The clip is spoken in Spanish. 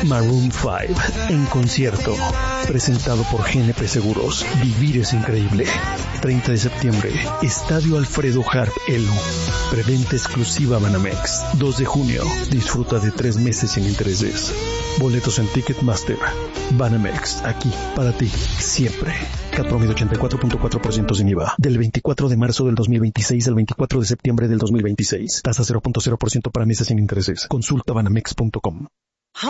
Maroon 5 en concierto, presentado por GNP Seguros. Vivir es increíble. 30 de septiembre, Estadio Alfredo Harp Elo. Preventa exclusiva Banamex. 2 de junio, disfruta de 3 meses sin intereses. Boletos en Ticketmaster. Banamex, aquí, para ti, siempre. CAT promedio 84.4% sin IVA. Del 24 de marzo del 2026 al 24 de septiembre del 2026. Tasa 0.0% para meses sin intereses. Consulta banamex.com.